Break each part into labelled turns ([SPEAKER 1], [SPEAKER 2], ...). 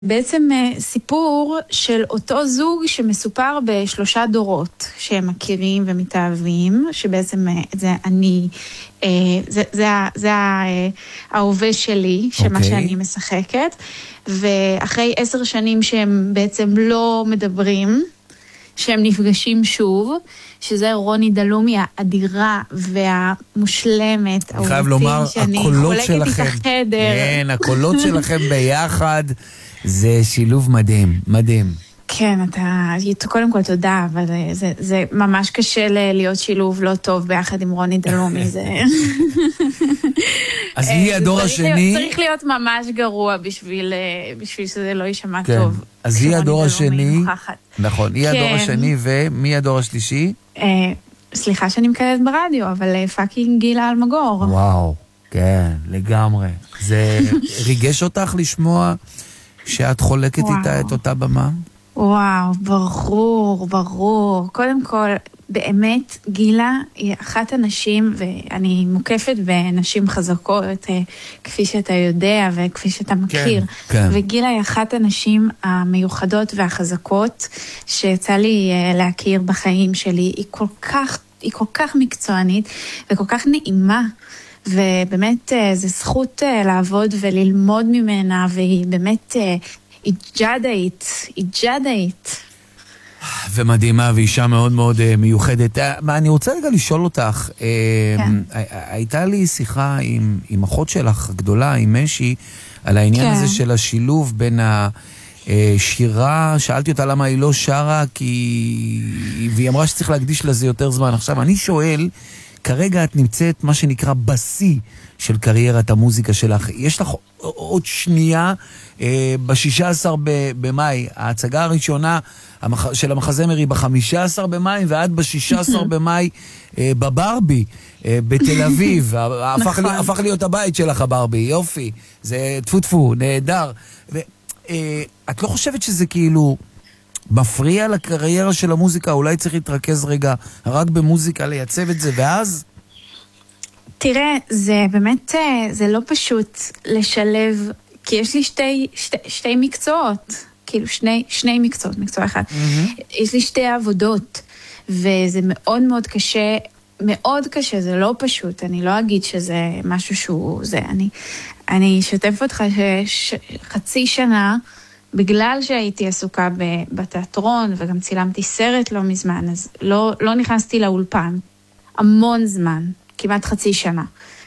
[SPEAKER 1] בעצם סיפור של אותו זוג שמסופר בשלושה דורות שהם מכירים ומתאהבים, שבעצם זה ההווה שלי, שמה שאני משחקת, ואחרי 10 שנים שהם בעצם לא מדברים, שהם נפגשים שוב, שזה רוני דלומי האדירה והמושלמת,
[SPEAKER 2] אני חייב לומר, הקולות שלכם, כן, הקולות שלכם ביחד, זה שילוב מדהים, מדהים.
[SPEAKER 1] כן, קודם כל תודה, אבל זה ממש קשה להיות שילוב לא טוב ביחד עם רוני דלומי, זה...
[SPEAKER 2] אז היא הדור השני...
[SPEAKER 1] צריך להיות ממש גרוע בשביל שזה לא יישמע טוב.
[SPEAKER 2] אז היא הדור השני, נכון, היא הדור השני, ומי הדור השלישי?
[SPEAKER 1] סליחה שאני מקלט ברדיו, אבל פאקינג גילה אלמגור.
[SPEAKER 2] וואו, כן, לגמרי. זה ריגש אותך לשמוע שאת חולקת איתה את אותה במה?
[SPEAKER 1] וואו, ברור. קודם כל, באמת, גילה היא אחת הנשים, ואני מוקפת בנשים חזקות, כפי שאתה יודע וכפי שאתה מכיר.
[SPEAKER 2] כן.
[SPEAKER 1] וגילה היא אחת הנשים המיוחדות והחזקות שיצא לי להכיר בחיים שלי. היא כל כך מקצוענית וכל כך נעימה. ובאמת זו זכות לעבוד וללמוד ממנה, והיא באמת... היא ג'אדאית.
[SPEAKER 2] ומדהימה, ואישה מאוד מאוד מיוחדת. אני רוצה רגע לשאול אותך, הייתה לי שיחה עם אחות שלך גדולה, עם משי, על העניין הזה של השילוב בין השירה, שאלתי אותה למה היא לא שרה, והיא אמרה שצריך להקדיש לזה יותר זמן. עכשיו, אני שואל, כרגע את נמצאת מה שנקרא בשיא של קריירת המוזיקה שלך. יש לך עוד שנייה ב-16 במאי, ההצגה הראשונה של המחזמר היא ב-15 במאי, ועד ב-16 במאי בברבי, בתל אביב. הפך להיות הבית שלך הברבי, יופי. זה טפו, נהדר. את לא חושבת שזה כאילו מפריע לקריירה של המוזיקה? אולי צריך להתרכז רגע רק במוזיקה, לייצב את זה, ואז...
[SPEAKER 1] תראה, זה באמת, זה לא פשוט לשלב, כי יש לי שתי מקצועות, כאילו שני מקצועות, מקצוע אחד. יש לי 2 עבודות, וזה מאוד מאוד קשה, מאוד קשה, זה לא פשוט. אני לא אגיד שזה משהו שהוא, אני אשתף אותך שחצי שנה, בגלל שהייתי עסוקה בתיאטרון, וגם צילמתי סרט לא מזמן, אז לא נכנסתי לאולפן. המון זמן, כמעט חצי שנה.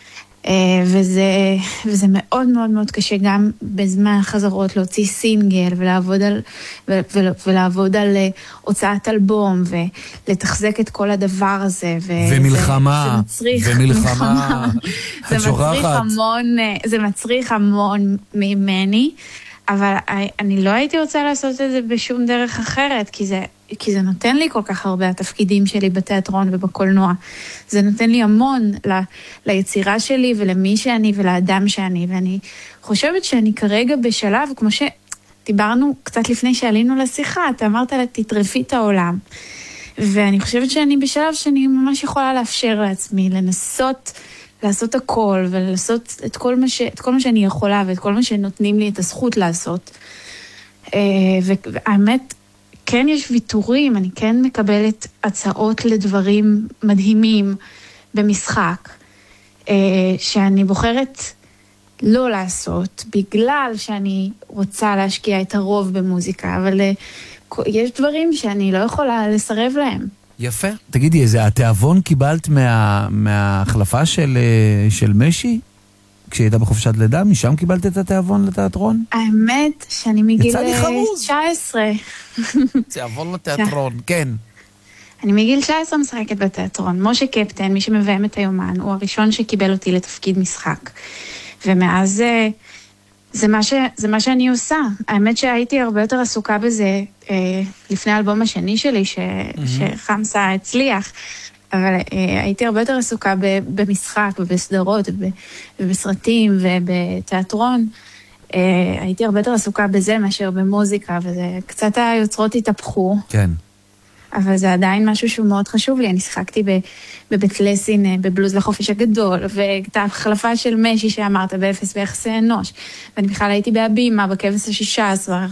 [SPEAKER 1] וזה מאוד מאוד מאוד קשה גם בזמן חזרות להוציא סינגל ולעבוד על הוצאת אלבום ולתחזק את כל הדבר הזה.
[SPEAKER 2] ומלחמה.
[SPEAKER 1] זה מצריך המון ממני, אבל אני לא הייתי רוצה לעשות את זה בשום דרך אחרת, כי זה נותן לי כל כך הרבה התפקידים שלי בתיאטרון ובקולנוע. זה נותן לי המון ליצירה שלי ולמי שאני ולאדם שאני, ואני חושבת שאני כרגע בשלב, כמו שדיברנו קצת לפני שעלינו לשיחה, אתה אמרת לה, תטרפי את העולם. ואני חושבת שאני בשלב שאני ממש יכולה לאפשר לעצמי, לנסות לעשות הכל, ולעשות את כל מה שאני יכולה, ואת כל מה שנותנים לי את הזכות לעשות. והאמת, כן יש ויתורים, אני כן מקבלת הצעות לדברים מדהימים במשחק, שאני בוחרת לא לעשות, בגלל שאני רוצה להשקיע את הרוב במוזיקה, אבל יש דברים שאני לא יכולה לסרב להם.
[SPEAKER 2] יפה. תגידי, איזה התיאבון קיבלת מההחלפה של משי? כשהייתה בחופשת לידה, משם קיבלת את התיאבון לתיאטרון?
[SPEAKER 1] האמת שאני מגיל 19.
[SPEAKER 2] תיאבון לתיאטרון, כן.
[SPEAKER 1] אני מגיל 19 משחקת בתיאטרון. משה קפטן, מי שמביים את היומן, הוא הראשון שקיבל אותי לתפקיד משחק. ומאז זה מה שאני עושה. האמת שהייתי הרבה יותר עסוקה בזה לפני האלבום השני שלי, שחמסה הצליח. אבל הייתי הרבה יותר עסוקה במשחק ובסדרות ובסרטים ובתיאטרון. הייתי הרבה יותר עסוקה בזה מאשר במוזיקה, וזה קצת היוצרות התהפכו.
[SPEAKER 2] כן.
[SPEAKER 1] אבל זה עדיין משהו שהוא מאוד חשוב לי. אני שיחקתי בבית לסין, בבלוז לחופש הגדול, ואת ההחלפה של משי שאמרת, באפס ביחסי אנוש. ואני בכלל הייתי בהבימה, בכבש ה-16,